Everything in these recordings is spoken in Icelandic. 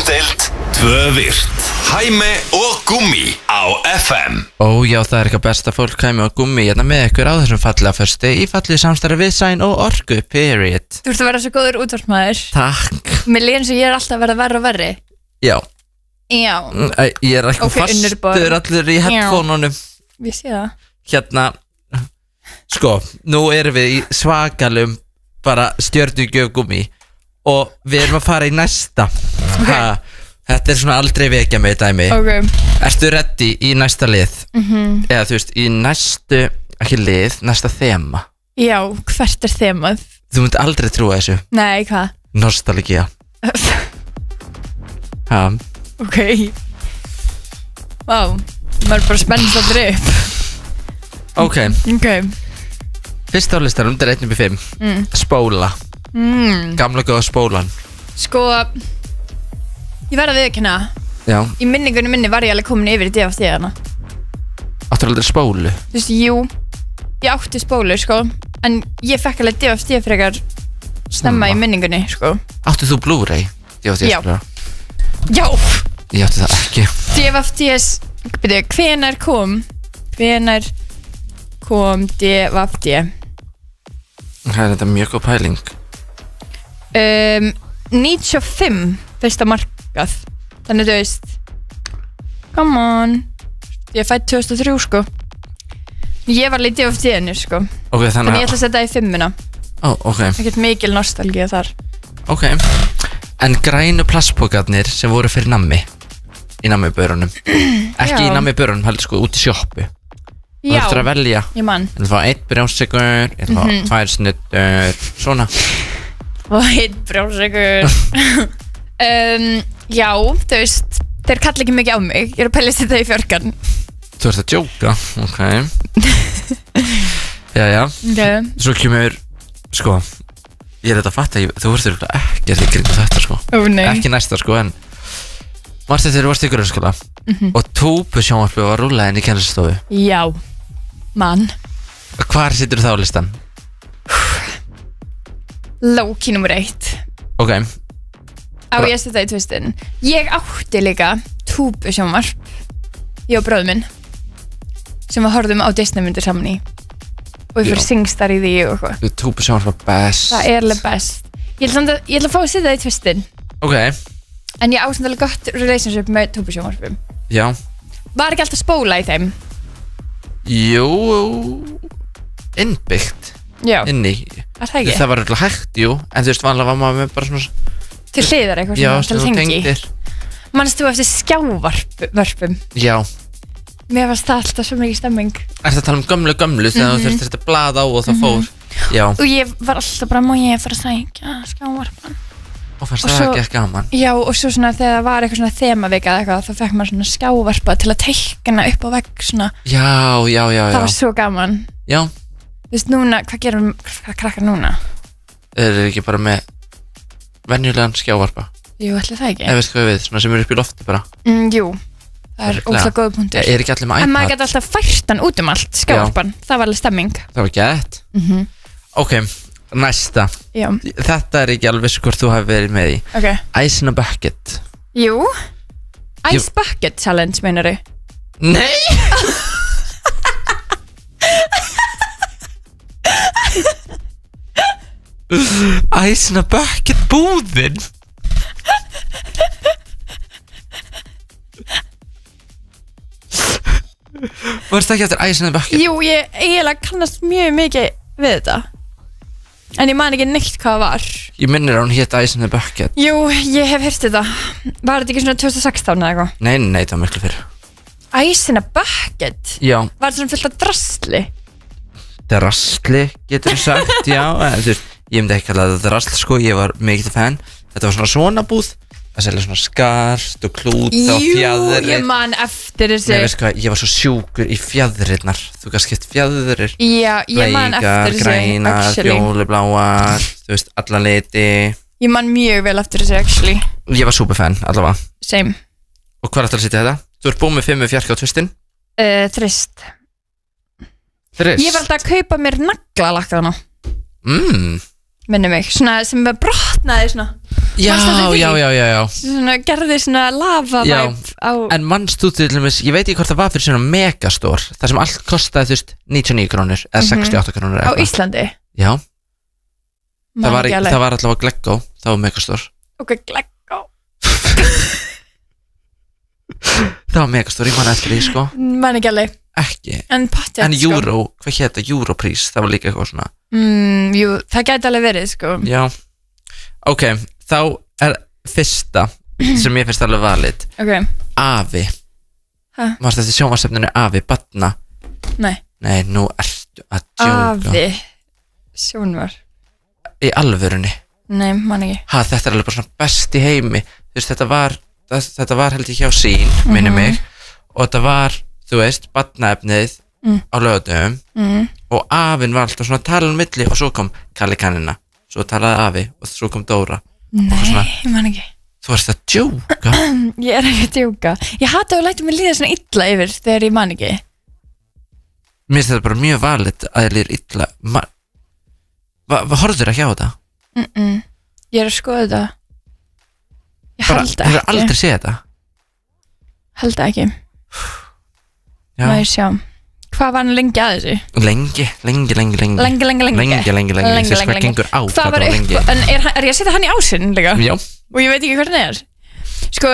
Fæðingardeild 2 Virt Hæmi og Gummi á FM. Já, það eitthvað besta fólk Hæmi og Gummi hérna með ykkur á þessum fallega föstu í fallið samstarfi við Sæn og Orku, period. Þú ert að vera svo góður útvarpsmaður. Takk. Mér líður eins og ég alltaf að vera verri og verri. Já. Já. Ég eitthvað fastur allir í headphoneunum. Ég sé það. Hérna, sko, nú erum við í svakalum bara stjörnugjöf Gummi og við erum að fara í næsta. Þetta svona aldrei vekja mig dæmi. Ertu ready í næsta lið? Eða þú veist, í næstu, ekki lið, næsta þema. Já, hvert þemað? Þú myndi aldrei trúa þessu. Nei, hvað? Nostalgía. Ok. Vá, maður bara spennst allir upp. Ok. Fyrst á listanum, þetta 1-5. Spóla. Gamla góða spólan. Sko, ég verð að viðurkenna. Já. Í minningunni minni var ég alveg komin yfir í DFD hana. Áttu aldrei spólu? Þú veist, jú, ég átti spólu, sko. En ég fekk alveg DFD frekar snemma í minningunni, sko. Áttu þú Blu-ray? DFD? Já. Já. Ég átti það ekki. DFDs, byrju, hvenær kom DFD? Það er þetta mjög góð pæling. 95 fyrsta markað. Þannig þú veist, come on, ég fætt 2003 sko. Ég var lítið á FD-inu sko. Okay, þannig ég ætla að setja það í 5-una. Ok. Ekkert mikil nostalgía þar. Ok. En grænu plastpokarnir sem voru fyrir nammi í nammibörunum. Ekki í nammibörunum, heldur sko út í sjoppu. Já. Þú þurftur að velja. Ég man. Þú fá 1 brjónsykur, ég fá 2 snuttur, svona. Og 1 brjónsykur. Já, þú veist, þeir kalla ekki mikið á mig. Ég er að pæla að setja í fjörkan. Þú ert að djóka, ok. Jæja. Svo kemur, sko, ég er þetta að fatta, þú verður ekki að þykja þetta sko. Nei. Ekki næsta sko, en varstu þegar þú varst í grunnskóla og túpusjónvarpið var rúllað inn í kennslustofu. Já, mann. Hvar situr þá á listan? Low-key nummer 1. Ok. Á ég setja í tvistin. Ég átti líka túpusjónvarp, ég og bróður minn, sem við horfðum á Disney-myndir saman í. Og ég fyrir singstar í því og eitthvað. Túpusjónvarp var best. Það er alveg best. Ég ætla að fá að setja það í tvistin. Ok. En ég ásend alveg gott relationship með túpusjónvarpum. Já. Var ekki alltaf spóla í þeim? Jú, innbyggt. Já. Inni. Það ekki? Það var alltaf hægt, jú. En þú veist, vanlega var maður með bara svona til hliðar eitthvað svona, til að tengir. Manst þú eftir skjávörpum? Já. Mér varst það alltaf svo mikið stemming. Ertu að tala um gömlu þegar þú þurftir þetta blað á og það fór? Já. Og ég var alltaf bara, má ég fara að sækja skjávarpan? Og fannst það ekki gaman? Já, og svo svona þegar það var eitthvað svona þemavika eða eitthvað, þá fekk maður svona skjávarpa til að teikna upp á vegg svona. Já. Það var svo gaman. Já. Þú veist, núna, hvað krakkar núna? Eru ekki bara með venjulegan skjávarpa? Jú, ætli það ekki. Ég veist hvað við, svona sem eru upp í lofti bara. Jú, það er óslega góð punktur. Er ekki allir með iPad? En maður gæti alltaf fært hann út allt, skjávarpan. Það var alveg stemming. Það var gett. Ok, næsta. Já. Þetta er ekki alveg hvort þú hafi verið með í. Ok. Ice in a Bucket. Jú. Ice Bucket Challenge, meinaru? Nei! Ice in a Bucket búðin. Varstu ekki eftir Ice in a Bucket? Jú, ég eiginlega kannast mjög mikið við þetta. En ég man ekki neitt hvað það var. Ég minnir að hún hét Ice in a Bucket. Jú, ég hef heyrt þetta. Var þetta ekki svona 2016 eða eitthvað? Nei, það var miklu fyrr. Ice in a Bucket? Já. Var þetta svona fullt af drasli? Drasli, getur þú sagt, já. Þú veist, ég myndi ekki kalla þetta drasl, sko. Ég var mikið fan. Þetta var svona búð. Það selja svona skart og klúta og fjæðrir. Jú, ég man eftir þessu. Nei, veistu hvað, ég var svo sjúkur í fjæðrirnar. Þú gæst skipt fjæðrir. Já, ég man eftir þessu. Grænar, fjólubláar, þú veist, alla liti. Ég man mjög vel eftir þessu, actually. Ég var superfan, allavega. Same. Og hvað er þetta að setja þetta? Þú ert búið með 5 fjarka á tvistin? Þrist. Þrist? Ég var alltaf að kaupa mér naglalakka hana. Minni mig, svona sem brotnaði svona. Já. Svona gerði svona lava vibe á... En manst þú til dæmis, ég veit ekki hvort það var fyrir svona Megastore, það sem allt kostaði, þú veist, 99 krónur eða 68 krónur Á Íslandi? Já. Það var allavega Gleggo, það var Megastore. Ok, Gleggo. Það var Megastore, ég man eftir því, sko. Man ekki alveg. Ekki. En pottet, En Euro, hvað hétt það, Europrís, það var líka eitthvað svona. Jú, það gæti alveg verið, sko. Já. Ok, þá fyrsta sem ég finnst alveg valid. Ok. Afi. Hæ? Varstu eftir sjónvarpsefninu Afi, Batna? Nei. Nei, nú ertu að djóka. Afi. Sjónvar. Í alvörunni. Nei, man ekki. Þetta alveg bara svona best í heimi. Þú veist, þetta var held ég hjá Sín, minni mig. Og þetta var, þú veist, barnaefnið á laugardögum. Og afinn var alltaf svona að tala um milli. Og svo kom Kalli Kannina. Svo talaði Afi og svo kom Dóra. Nei, ég man ekki. Þú varst að djóka. Ég er ekki að djóka. Ég hata að læta mig líða svona illa yfir þegar ég man ekki. Mér finnst þetta bara mjög valid að ég líður illa. Horfður ekki á þetta? Ég er að skoða þetta. Ég held ekki. Hefur aldrei séð þetta? Held ekki. Já. Má ég sjá. Hvað var hann lengi að þessu? Lengi. Þess hvað gengur á. Hvað var upp? En er ég að setja hann í ásinn líka? Já. Og ég veit ekki hvernig það er. Sko,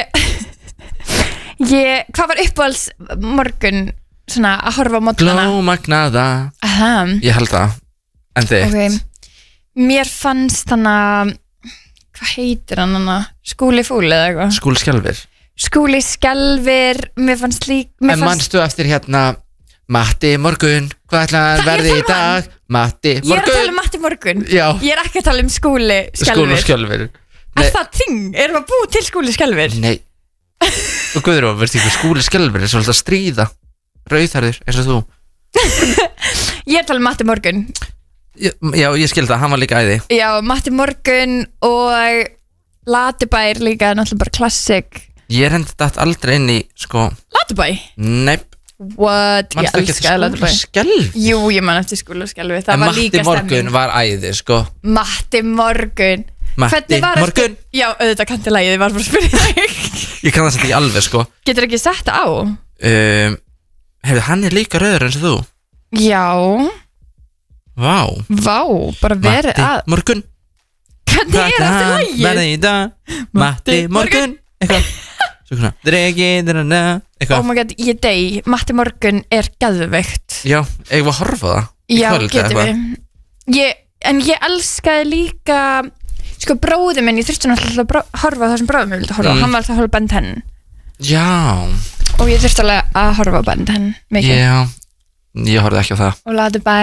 hvað var uppáhalds morgun svona að horfa á mótnana? Glómagnaða. Aha. Ég held það. En þitt? Ok. Mér fannst hann að, hvað heitir hann hana? Skúli fúl eða eitthvað? Skúli skelfir. Skúli skelfir. Mér fannst En manstu eftir hérna Matti morgun, hvað ætlaði að verði í dag? Matti morgun. Ég er að tala um Matti morgun. Já. Ég er ekki að tala um Skúli skelfir. Skúli skelfir. Er það þing? Erum við að búa til Skúli skelfir? Nei. Og Guðrún, verður ekki Skúli skelfir er svolítið að stríða. Rauðharður, eins og þú. Ég er að tala um Matti morgun. Já, ég skil það, hann var líka æði. Já, Matti morgun og Latibær líka, náttúrulega bara klassik. Ég hendi þetta aldrei inn í, sko. Latibær? Nei. What? Ég elskaði Latibær. Skúli skelfir? Jú, ég man eftir Skúli skelfir. Það en var líka Matti morgun var æði, sko. Matti morgun. Matti morgun. Já, auðvitað kannti lagið, ég var bara að spyrja þig. Ég kann það samt ekki alveg, sko. Getur ekki sett það á? Hefur hann er líka rauður eins og þú? Já. Vá, bara verið að Matti morgun. Hvernig er þetta lagið? Verði í dag Matti morgun. Eitthvað svona dregi, oh my god, ég dey. Matti morgun er geðveikt. Já, ég var að horfa það. Já, getur við. En ég elskaði líka, sko, bróði minn. Ég þurfti náttúrulega að horfa það sem bróði minn vildi horfa. Hann var alltaf að horfa Ben 10. Já. Og ég þurfti alveg að horfa Ben 10 mikið. Já, ég horfði ekki á það. Og Latibæ.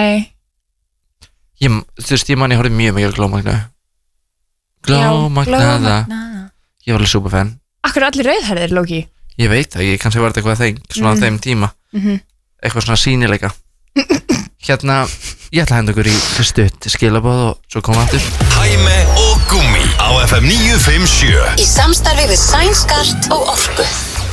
Þú veist, ég horfði mjög mikið á Glómagnaða. Ég var alveg superfan. Akkur er allir rauðhærðir, Loki? Ég veit það, kannski var þetta eitthvað þeng, svona á þeim tíma. Eitthvað svona sýnileika. Hérna, ég ætla að henda ykkur í stutt skilaboð og svo koma aftur. Hæme og Gummi á FM 957. Í samstarfi við Sænskart og Orku.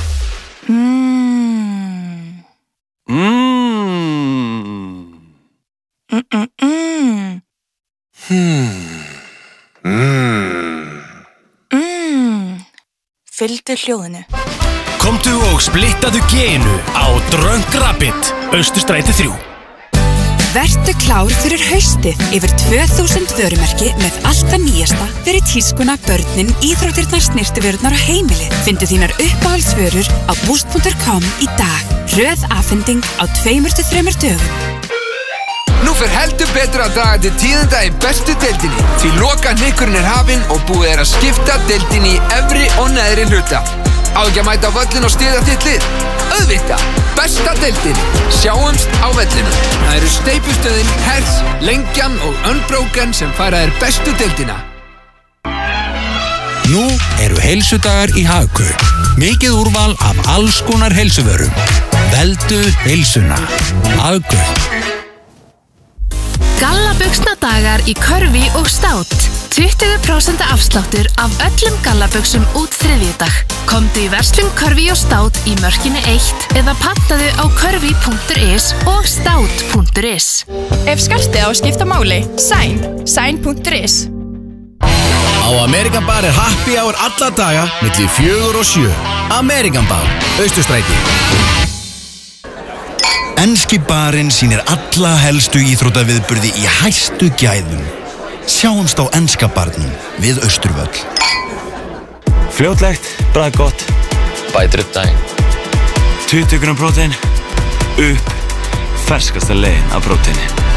Fylgdu hljóðinu. Komdu og splittaðu genu á Drunk Rabbit, Austurstræti 3. Vertu klár fyrir haustið. Yfir 2000 vörumerki með allt það nýjasta fyrir tískuna, börnin, íþróttirnar, snyrtivörurnar og heimilið. Findu þínar uppáhaldsvörur á boost.com í dag. Röð afhending á 2-3 dögum. Nú fer heldur betur að draga til tíðinda í bestu deildinni. Því lokahnykkurinn er hafinn og búið að skipta deildinni í efri og neðri hluta. Á ekki að mæta á völlin og styðja þitt lið? Auðvitað, besta deildinni. Sjáumst á vellinu. Það eru Steypustöðin, Herz, Lengjan og Unbroken sem færa þér bestu deildina. Nú eru heilsudagar í Hagkaup. Mikið úrval af alls konar heilsuvörum. Veldu heilsuna. Hagkaup. Gallabuxnadagar í Körfi og Stát. 20% afsláttur af öllum gallabuxum út þriðjudag. Komdu í verslun Körfi og Stát í Mörkinni 1 eða pantaðu á körfi.is og stát.is. Ef skartið á að skipta máli, Sæn.is. Á Amerikan Bar happy hour alla daga milli 4 og 7. Amerikan Bar, Austurstræti. Enski barinn sýnir alla helstu íþróttaviðburði í hæstu gæðum. Sjáumst á enska barnum við Austurvöll. Fljótlegt, bragðgott, bætir upp daginn. 20 g prótein, upp, ferskasta leiðin af próteini.